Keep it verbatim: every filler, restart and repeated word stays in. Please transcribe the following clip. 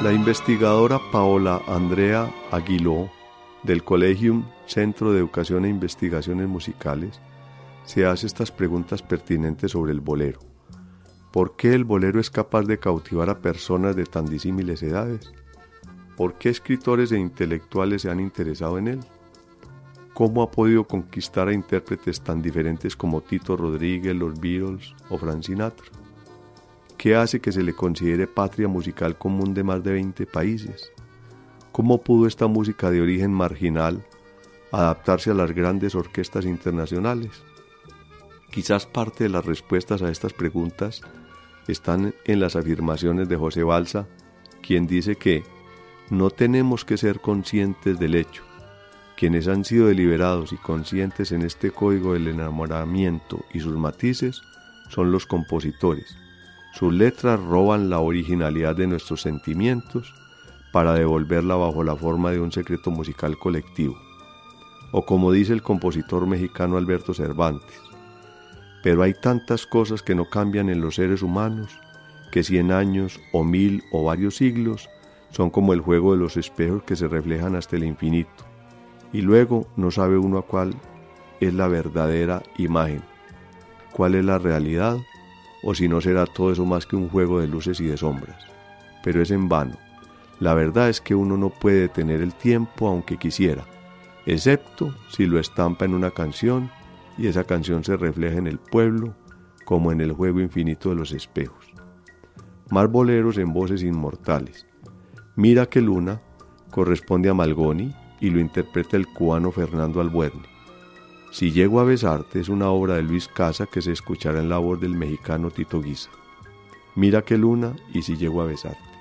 La investigadora Paola Andrea Aguiló, del Collegium Centro de Educación e Investigaciones Musicales, se hace estas preguntas pertinentes sobre el bolero. ¿Por qué el bolero es capaz de cautivar a personas de tan disímiles edades? ¿Por qué escritores e intelectuales se han interesado en él? ¿Cómo ha podido conquistar a intérpretes tan diferentes como Tito Rodríguez, los Beatles o Frank Sinatra? ¿Qué hace que se le considere patria musical común de más de veinte países? ¿Cómo pudo esta música de origen marginal adaptarse a las grandes orquestas internacionales? Quizás parte de las respuestas a estas preguntas están en las afirmaciones de José Balsa, quien dice que no tenemos que ser conscientes del hecho. Quienes han sido deliberados y conscientes en este código del enamoramiento y sus matices son los compositores. Sus letras roban la originalidad de nuestros sentimientos para devolverla bajo la forma de un secreto musical colectivo. O como dice el compositor mexicano Alberto Cervantes, pero hay tantas cosas que no cambian en los seres humanos, que cien años o mil o varios siglos son como el juego de los espejos que se reflejan hasta el infinito, y luego no sabe uno a cuál es la verdadera imagen, cuál es la realidad, o si no será todo eso más que un juego de luces y de sombras. Pero es en vano. La verdad es que uno no puede detener el tiempo aunque quisiera, excepto si lo estampa en una canción y esa canción se refleja en el pueblo como en el juego infinito de los espejos. Más boleros en voces inmortales. Mira que Luna corresponde a Malgoni y lo interpreta el cubano Fernando Albuerne. Si llego a besarte es una obra de Luis Casa que se escuchará en la voz del mexicano Tito Guisa. Mira que Luna y Si llego a besarte.